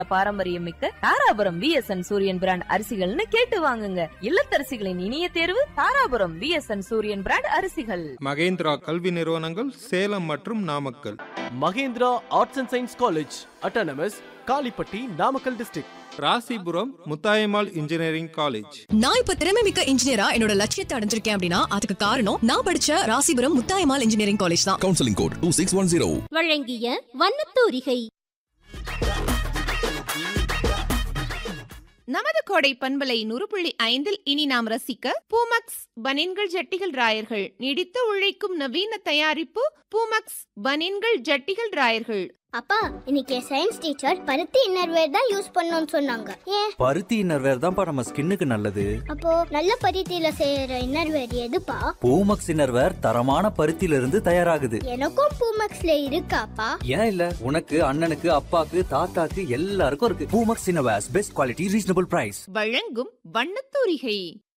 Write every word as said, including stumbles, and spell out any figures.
பாரம்பரியம் மிக்க தாராபுரம் விஎஸ்என் சூரியன் பிராண்ட் அரிசிகள்னு கேட்டு வாங்குங்க. இல்லத்தரசிகளின் இனிய தேர்வு தாராபுரம் விஎஸ்என் சூரியன் பிராண்ட் அரிசிகள். மகேந்திரா கல்வி நிறுவனங்கள் சேலம் மற்றும் Namakkal. Mahindra arts and science college autonomous Kalipatti Namakkal district. Rasipuram Muthayammal engineering college. நான் இப்ப திறமை மிக்க இன்ஜினியரா என்னோட லட்சியத்தை அடைஞ்சிருக்கேன் அப்படின்னா அதுக்கு காரணம் நான் படிச்ச ராசிபுரம் முத்தாயம்மாள் இன்ஜினியரிங் காலேஜ் தான். Counselling code two six one zero. வழங்கிய வண்ணத்தூரிகை. நமது கோடை பண்பலை நூறு புள்ளி ஐந்தில் இனி நாம் ரசிக்க பூமக்ஸ் பனின்கள் ஜட்டிகள் ராயர்கள் நீடித்து உழைக்கும் நவீன தயாரிப்பு பூமக்ஸ் பனின்கள் ஜட்டிகள் ராயர்கள். அப்பா, இன்னைக்கு சயின்ஸ் டீச்சர் பருத்தி இன்னர்வேர் தான் யூஸ் பண்ணணும்னு சொன்னாங்க. ஏன்? பருத்தி இன்னர்வேர் தான்ப்பா நம்ம ஸ்கின்னுக்கு நல்லது. அப்போ நல்ல பருத்தியில செய்யற இன்னர்வேர் எதுப்பா? பூமக்ஸ் இன்னர்வேர் தரமான பருத்தியில இருந்து தயாராகுது. எனக்கும் பூமக்ஸ்ல இருக்காப்பா. ஏன் இல்ல, உனக்கு அண்ணனுக்கு அப்பாக்கு தாத்தாக்கு எல்லாருக்கும் இருக்கு. Poomex innerwears best quality reasonable price. வழங்கும் வண்ணத்தூரிகை.